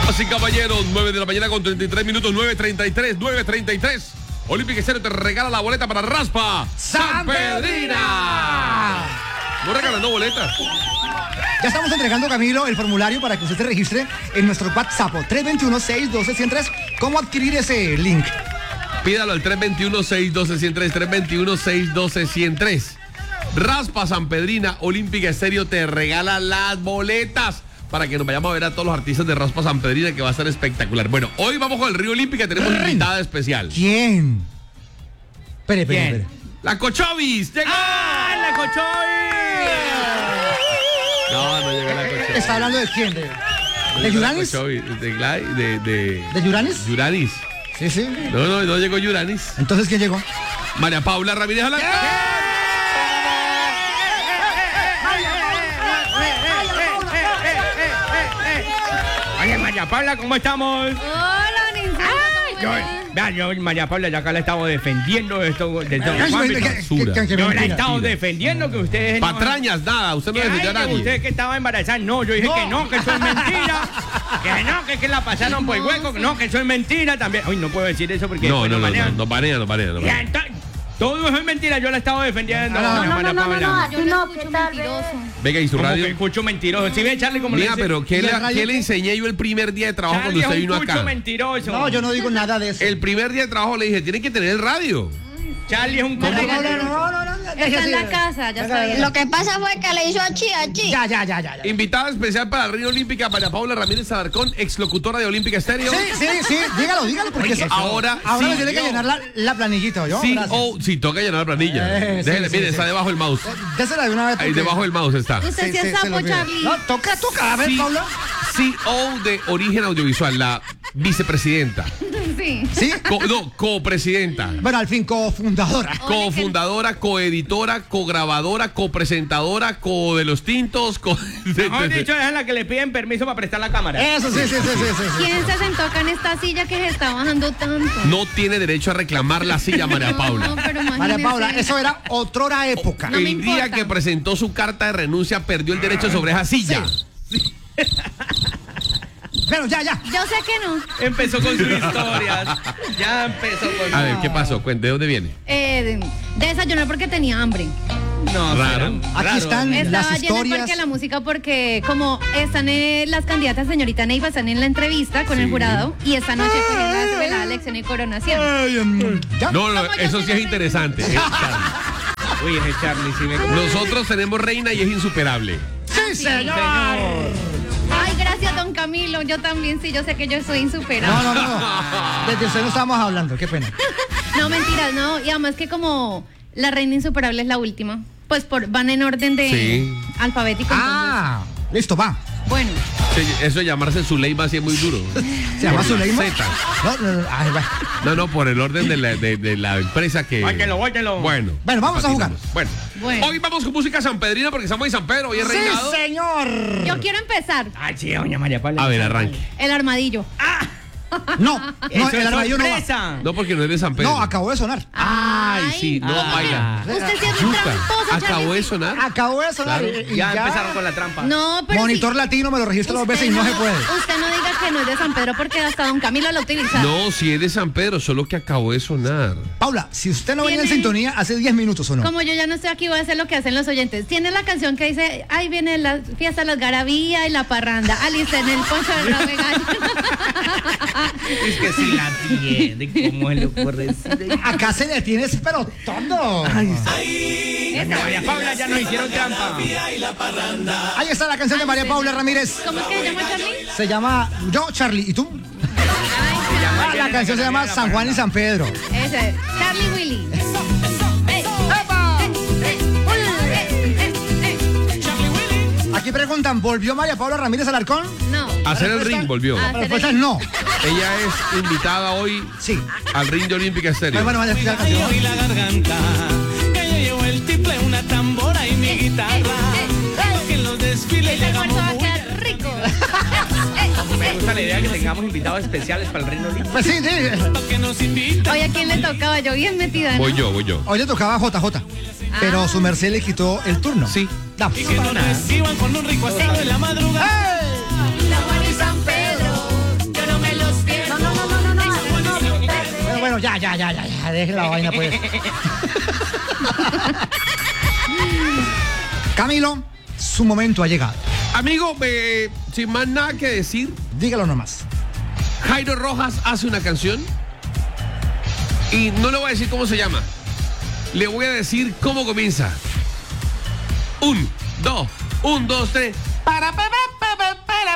Damas y caballeros, 9 de la mañana con 33 minutos, 9:33. Olímpica Estéreo te regala la boleta para Raspa Sanpedrina. No regalando boletas. Ya estamos entregando, Camilo, el formulario para que usted se registre en nuestro WhatsApp 321-612-103. ¿Cómo adquirir ese link? Pídalo al 321-612-103, 321-612-103. Raspa Sanpedrina, Olímpica Estéreo te regala las boletas para que nos vayamos a ver a todos los artistas de Raspa Sanpedrina, que va a ser espectacular. Bueno, hoy vamos con el Río Olímpica, tenemos invitada especial. ¿Quién? Espere. La Cochovis, llegó. ¡Ah, la Cochovis! No llegó la Cochovis. ¿Está hablando de quién? ¿De Yuranis? ¿De Yuranis? Yuranis. Sí. No llegó Yuranis. Entonces, ¿quién llegó? María Paula Ramírez Alarcón. Oye, María Paula, ¿cómo estamos? Hola, Yo, María Paula, ya acá la estamos defendiendo esto de todo ámbito. Yo la he estado defendiendo que ustedes... Patrañas, nada, usted no defendió a nadie. Usted que estaba embarazada, no, yo dije que eso es mentira. Que la pasaron por el hueco, que eso es mentira también. Uy, no puedo decir eso porque... No banea. Todo eso es mentira, yo la he estado defendiendo. No, yo no escucho mentiroso. Venga, ¿y su radio? Que escucho mentiroso. Si ve, Charlie, como Mira, le dice... pero ¿qué le enseñé yo el primer día de trabajo Charlie, cuando usted vino acá? Mentiroso. No, yo no digo nada de eso. El primer día de trabajo le dije, tiene que tener el radio. Charlie es un cojo. No. Está en la casa, ya está bien. Lo que pasa fue que le hizo achi. Ya. Invitada especial para la Río Olímpica, María Paula Ramírez Alarcón, exlocutora de Olímpica Estéreo. Sí, dígalo, porque eso, ahora me tiene que llenar la planillita, ¿yo? Sí, sí, toca llenar la planilla. Déjele, mire, está debajo del mouse. Désela de una vez. Ahí debajo del mouse está. Usted sí es sapo, Charlie. No, toca. A ver, Paula. CEO de Origen Audiovisual, la vicepresidenta. Sí. Copresidenta. Bueno, al fin, cofundadora. Cofundadora, coeditora, cograbadora, copresentadora, de los tintos. Mejor dicho, es la que le piden permiso para prestar la cámara. Eso, sí. ¿Quién se sentó acá en esta silla que se está bajando tanto? No tiene derecho a reclamar la silla, María Paula. No, pero imagínese. María Paula, eso era otrora época. No me El día importa. que presentó su carta de renuncia, perdió el derecho sobre esa silla. Pero ya. Yo sé que no. Empezó con sus historias. Ya empezó con... A ver, ¿qué pasó? ¿De dónde viene? Desayunar porque tenía hambre. No, Raro. Aquí están las Estaba llena el historias. parque de la música porque como están las candidatas señorita Neiva, están en la entrevista con el jurado y esta noche pues es la elección y coronación. ¿Ya? No, ¿Cómo yo eso soy sí es la interesante. Uy, ese Charlie, si me... Nosotros tenemos reina y es insuperable. ¡Sí, señor! Ay, gracias, don Camilo. Yo también, sí, yo sé que yo soy insuperable. No. Desde usted no estábamos hablando, qué pena. No, mentiras, no. Y además que como la reina insuperable es la última, pues van en orden de alfabético. Listo, va. Bueno. Sí, eso de llamarse Zuleima sí es muy duro. ¿Se llama Zuleima? Z. No, por el orden de la empresa que... Váyalo. Bueno, vamos a jugar. Bueno, hoy vamos con música sanpedrina porque estamos en San Pedro, hoy es reinado. ¡Sí, señor! Yo quiero empezar. Ay, sí, doña María Paula. A ver, arranque. El armadillo. No, Eso el es armadillo no va. sorpresa. No, porque no es de San Pedro. No, acabó de sonar. Ay, sí, no, baila. Usted sí es un Yuca, tramposo, acabó de Charlie. sonar. Acabó de sonar. Claro. y Ya empezaron con la trampa. No, pero Monitor sí. Latino me lo registra dos veces y no se puede. Usted no diga que no es de San Pedro porque hasta don Camilo lo utiliza. No, sí es de San Pedro, solo que acabó de sonar. Paula, si usted no venía en Tiene- sintonía hace 10 minutos o no. Como yo ya no estoy aquí, voy a hacer lo que hacen los oyentes. Tiene la canción que dice, ahí viene la fiesta, la algarabía y la parranda. Alice en el poncho del rabo de gallo. Es que sí la tiene, ¿cómo le ocurre decir? Acá se detiene, pero todo. Doña María Paula ya nos hicieron trampa. Ahí está la canción de María Paula Ramírez. ¿Cómo es que se llama, Charlie? Se llama Yo, Charlie. ¿Y tú? La canción se llama San Juan y San Pedro. Ese, Charlie Willy. Aquí preguntan, ¿volvió María Paula Ramírez Alarcón? No. A hacer el ring volvió. Ah. La respuesta es no. Ella es invitada hoy Sí. al ring de Olímpica Estéreo. Bueno, vaya a escuchar la canción. Y la garganta, que yo llevo el tiple, una tambora y mi guitarra. Que en los desfiles Ese almuerzo llegamos va a muy quedar rico. Me gusta la idea de que tengamos invitados especiales para el Reino Olímpico. Pues sí. que nos invitan. Hoy a quién le tocaba, yo bien metida, ¿no? Voy yo. Hoy le tocaba a JJ, pero su merced le quitó el turno. Sí. Vamos. Que nos reciban con un rico asado en la madrugada. San Juan y San Pedro. ya, deje la vaina, pues. Camilo, su momento ha llegado. Amigo, sin más nada que decir, Dígalo nomás. Jairo Rojas hace una canción y no le voy a decir cómo se llama. Le voy a decir cómo comienza. 1, 2, 1, 2, 3. Para pa pa pa pa para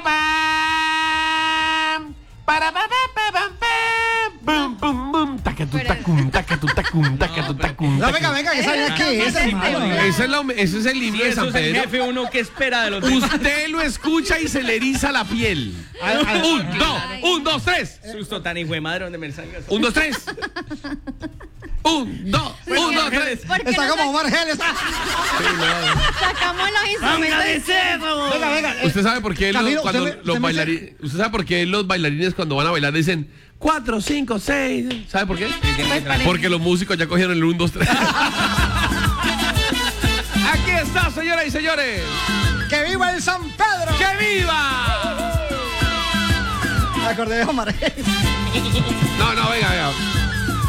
pam. Para pa pa pa pam pam. Bum bum bum. Taca tu tacum, taca tu tacum, taca tu tacum. No, venga, que sabe qué es, hermano. Ese es el himno de Eso San es el Pedro. jefe uno que espera de los Usted lo escucha y se le eriza la piel. 1, 2, 3. Susto tan hijo de madre donde me salga. 1, 2, 3. 1, 2, 1, 2, 3. ¿Por qué Está no como Omar Geles. sacamos los instrumentos? Venga. ¿Usted sabe por qué Camilo, cuando usted me los bailarines, usted sabe por qué los bailarines cuando van a bailar dicen 4, 5, 6? ¿Sabe por qué? Pues parece- Porque los músicos ya cogieron el 1, 2, 3. Aquí está, señoras y señores. ¡Que viva el San Pedro! ¡Que viva! Me acordé de Omar Geles. No, venga.